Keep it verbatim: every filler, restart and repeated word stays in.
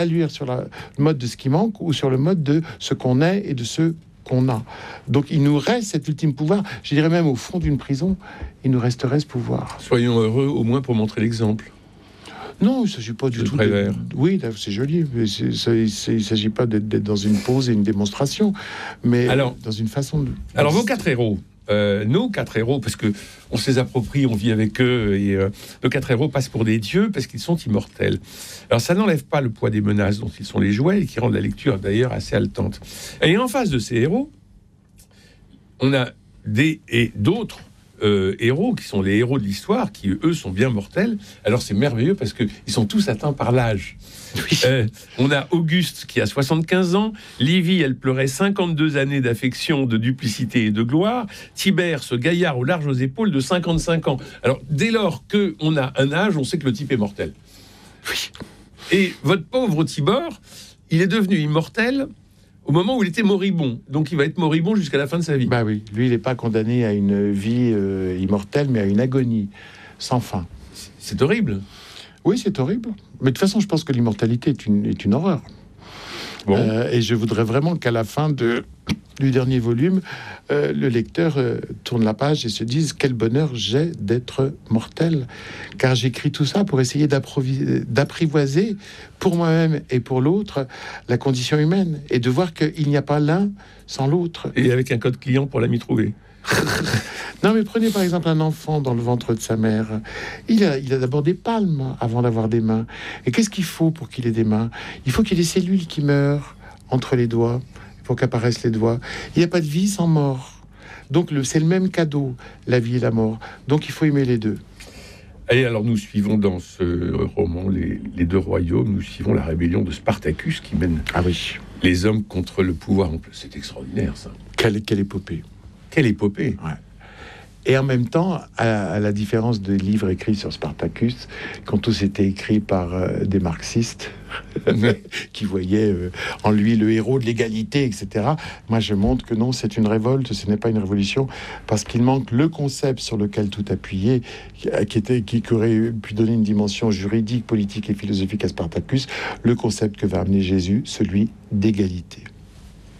évaluer sur la, le mode de ce qui manque ou sur le mode de ce qu'on est et de ce qu'on a. Donc il nous reste cet ultime pouvoir. Je dirais même au fond d'une prison, il nous resterait ce pouvoir. Soyons heureux au moins pour montrer l'exemple. Non, il ne s'agit pas du Le tout. Prévert. De... Oui, c'est joli. Mais c'est, c'est, c'est, il ne s'agit pas d'être, d'être dans une pause et une démonstration, mais alors, dans une façon de. Alors vos quatre héros. Euh, nos quatre héros, parce que on se les approprie, on vit avec eux, et euh, nos quatre héros passent pour des dieux parce qu'ils sont immortels. Alors ça n'enlève pas le poids des menaces dont ils sont les jouets et qui rendent la lecture d'ailleurs assez haletante. Et en face de ces héros, on a des et d'autres euh, héros qui sont les héros de l'histoire, qui eux sont bien mortels. Alors c'est merveilleux parce que ils sont tous atteints par l'âge. Oui. Euh, on a Auguste qui a soixante-quinze ans, Livie, elle pleurait cinquante-deux années d'affection, de duplicité et de gloire, Tibère, ce gaillard aux larges épaules de cinquante-cinq ans. Alors dès lors qu'on a un âge, on sait que le type est mortel. Oui. Et votre pauvre Tibor, il est devenu immortel au moment où il était moribond. Donc il va être moribond jusqu'à la fin de sa vie. Bah oui, lui il n'est pas condamné à une vie euh, immortelle, mais à une agonie sans fin. C'est horrible. Oui, c'est horrible. Mais de toute façon, je pense que l'immortalité est une, est une horreur. Bon. Euh, et je voudrais vraiment qu'à la fin de, du dernier volume, euh, le lecteur euh, tourne la page et se dise « Quel bonheur j'ai d'être mortel !» Car j'écris tout ça pour essayer d'apprivoiser pour moi-même et pour l'autre la condition humaine et de voir qu'il n'y a pas l'un sans l'autre. Et avec un code client pour l'ami trouvé. Non, mais prenez par exemple un enfant dans le ventre de sa mère. Il a, il a d'abord des palmes avant d'avoir des mains. Et qu'est-ce qu'il faut pour qu'il ait des mains? Il faut qu'il y ait des cellules qui meurent entre les doigts pour qu'apparaissent les doigts. Il n'y a pas de vie sans mort. Donc le, c'est le même cadeau, la vie et la mort. Donc il faut aimer les deux. Et alors nous suivons dans ce roman les, les deux royaumes. Nous suivons la rébellion de Spartacus qui mène ah oui. les hommes contre le pouvoir. C'est extraordinaire ça. Quelle, quelle épopée. Quelle épopée. Ouais. Et en même temps, à, à la différence des livres écrits sur Spartacus, qui ont tous été écrits par euh, des marxistes qui voyaient euh, en lui le héros de l'égalité, et cetera. Moi, je montre que non, c'est une révolte, ce n'est pas une révolution, parce qu'il manque le concept sur lequel tout appuyait, qui, qui, était, qui aurait pu donner une dimension juridique, politique et philosophique à Spartacus, le concept que va amener Jésus, celui d'égalité.